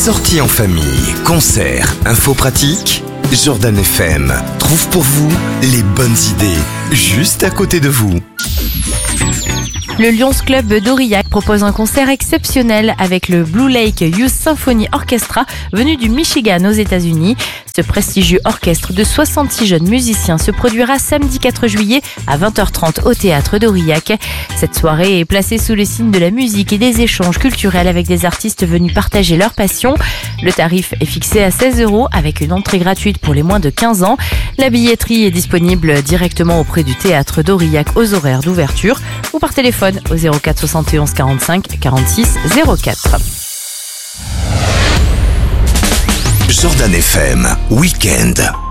Sorties en famille, concerts, infos pratiques. Jordan FM trouve pour vous les bonnes idées juste à côté de vous. Le Lions Club d'Aurillac propose un concert exceptionnel avec le Blue Lake Youth Symphony Orchestra venu du Michigan aux États-Unis. Ce prestigieux orchestre de 66 jeunes musiciens se produira samedi 4 juillet à 20h30 au théâtre d'Aurillac. Cette soirée est placée sous le signe de la musique et des échanges culturels avec des artistes venus partager leur passion. Le tarif est fixé à 16 € avec une entrée gratuite pour les moins de 15 ans. La billetterie est disponible directement auprès du théâtre d'Aurillac aux horaires d'ouverture ou par téléphone au 04 71 45 46 04. Jordan FM, Week-end.